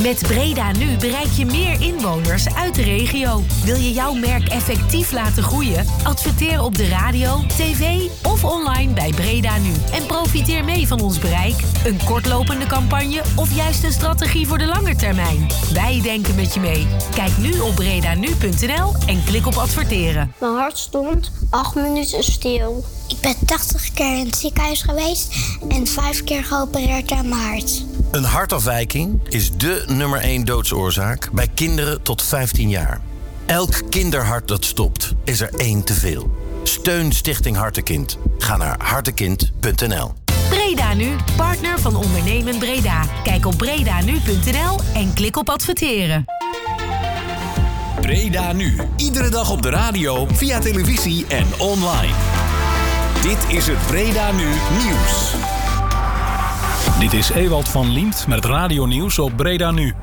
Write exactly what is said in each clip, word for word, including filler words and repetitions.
Met Breda Nu bereik je meer inwoners uit de regio. Wil je jouw merk effectief laten groeien? Adverteer op de radio, tv of online bij Breda Nu. En profiteer mee van ons bereik, een kortlopende campagne of juist een strategie voor de lange termijn. Wij denken met je mee. Kijk nu op bredanu punt n l en klik op adverteren. Mijn hart stond acht minuten stil. Ik ben tachtig keer in het ziekenhuis geweest en vijf keer geopereerd aan mijn hart. Een hartafwijking is dé nummer één doodsoorzaak bij kinderen tot vijftien jaar. Elk kinderhart dat stopt, is er één te veel. Steun Stichting Hartekind. Ga naar hartekind punt n l. Breda Nu, partner van Ondernemen Breda. Kijk op bredanu punt n l en klik op adverteren. Breda Nu. Iedere dag op de radio, via televisie en online. Dit is het Breda Nu Nieuws. Dit is Ewald van Liemt met het radionieuws op Breda Nu.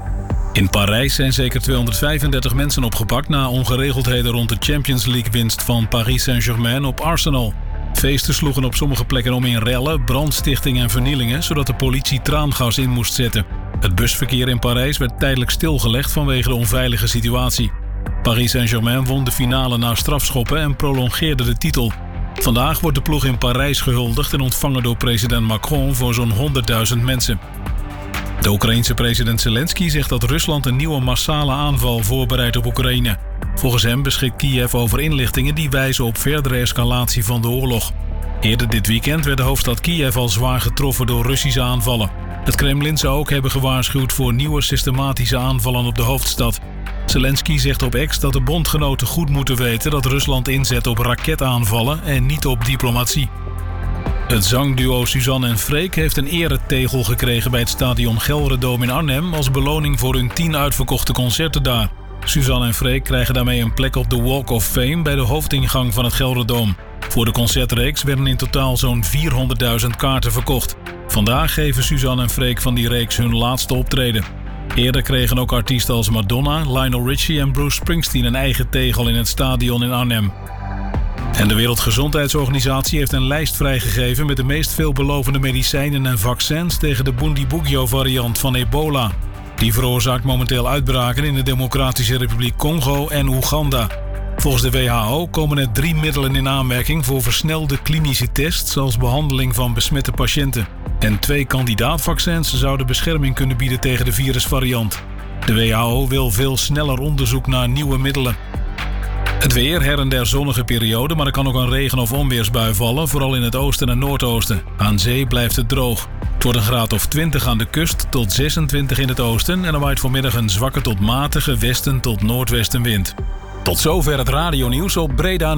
In Parijs zijn zeker tweehonderdvijfendertig mensen opgepakt na ongeregeldheden rond de Champions League-winst van Paris Saint-Germain op Arsenal. Feesten sloegen op sommige plekken om in rellen, brandstichtingen en vernielingen, zodat de politie traangas in moest zetten. Het busverkeer in Parijs werd tijdelijk stilgelegd vanwege de onveilige situatie. Paris Saint-Germain won de finale na strafschoppen en prolongeerde de titel. Vandaag wordt de ploeg in Parijs gehuldigd en ontvangen door president Macron voor zo'n honderdduizend mensen. De Oekraïense president Zelensky zegt dat Rusland een nieuwe massale aanval voorbereidt op Oekraïne. Volgens hem beschikt Kiev over inlichtingen die wijzen op verdere escalatie van de oorlog. Eerder dit weekend werd de hoofdstad Kiev al zwaar getroffen door Russische aanvallen. Het Kremlin zou ook hebben gewaarschuwd voor nieuwe systematische aanvallen op de hoofdstad. Zelensky zegt op X dat de bondgenoten goed moeten weten dat Rusland inzet op raketaanvallen en niet op diplomatie. Het zangduo Suzanne en Freek heeft een eretegel gekregen bij het stadion Gelredome in Arnhem als beloning voor hun tien uitverkochte concerten daar. Suzanne en Freek krijgen daarmee een plek op de Walk of Fame bij de hoofdingang van het Gelredome. Voor de concertreeks werden in totaal zo'n vierhonderdduizend kaarten verkocht. Vandaag geven Suzanne en Freek van die reeks hun laatste optreden. Eerder kregen ook artiesten als Madonna, Lionel Richie en Bruce Springsteen een eigen tegel in het stadion in Arnhem. En de Wereldgezondheidsorganisatie heeft een lijst vrijgegeven met de meest veelbelovende medicijnen en vaccins tegen de Bundibugyo-variant van ebola. Die veroorzaakt momenteel uitbraken in de Democratische Republiek Congo en Oeganda. Volgens de W H O komen er drie middelen in aanmerking voor versnelde klinische tests als behandeling van besmette patiënten. En twee kandidaatvaccins zouden bescherming kunnen bieden tegen de virusvariant. De W H O wil veel sneller onderzoek naar nieuwe middelen. Het weer, her en der zonnige periode, maar er kan ook een regen- of onweersbui vallen, vooral in het oosten en noordoosten. Aan zee blijft het droog. Het wordt een graad of twintig aan de kust tot zesentwintig in het oosten en er waait vanmiddag een zwakke tot matige westen tot noordwestenwind. Tot zover het radionieuws op Breda.